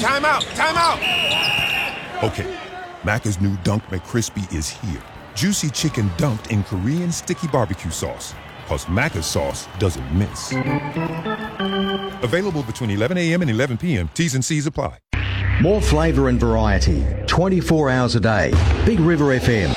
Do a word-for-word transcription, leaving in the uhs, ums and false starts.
Time out! Time out! Okay, Macca's new Dunk McCrispy is here. Juicy chicken dunked in Korean sticky barbecue sauce. Because Macca's sauce doesn't miss. Available between eleven a.m. and eleven p.m. T's and C's apply. More flavour and variety, twenty-four hours a day. Big River F M.